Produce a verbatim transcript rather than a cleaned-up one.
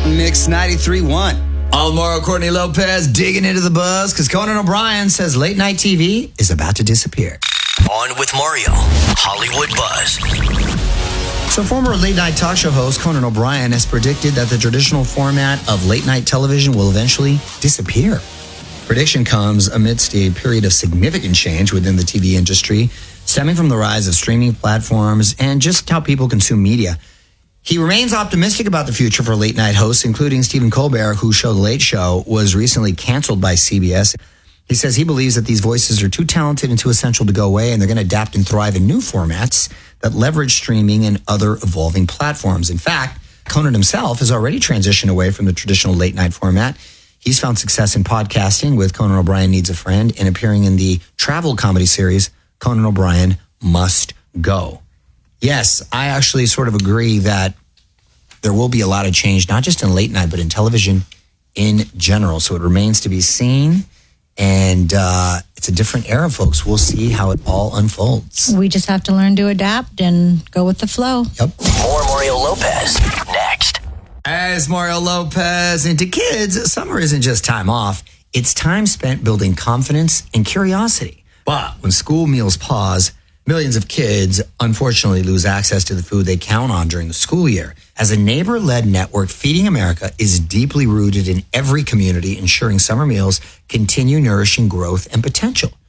Mix ninety-three point one. All Mario Courtney Lopez digging into the buzz because Conan O'Brien says late night T V is about to disappear. On with Mario, Hollywood Buzz. So former late night talk show host Conan O'Brien has predicted that the traditional format of late night television will eventually disappear. Prediction comes amidst a period of significant change within the T V industry, stemming from the rise of streaming platforms and just how people consume media. He remains optimistic about the future for late night hosts, including Stephen Colbert, whose show The Late Show was recently canceled by C B S. He says he believes that these voices are too talented and too essential to go away, and they're going to adapt and thrive in new formats that leverage streaming and other evolving platforms. In fact, Conan himself has already transitioned away from the traditional late night format. He's found success in podcasting with Conan O'Brien Needs a Friend and appearing in the travel comedy series Conan O'Brien Must Go. Yes, I actually sort of agree that there will be a lot of change, not just in late night, but in television in general. So it remains to be seen. And uh, it's a different era, folks. We'll see how it all unfolds. We just have to learn to adapt and go with the flow. Yep. More Mario Lopez next. As Mario Lopez, and to kids, summer isn't just time off. It's time spent building confidence and curiosity. But when school meals pause, millions of kids unfortunately lose access to the food they count on during the school year. As a neighbor-led network, Feeding America is deeply rooted in every community, ensuring summer meals continue nourishing growth and potential.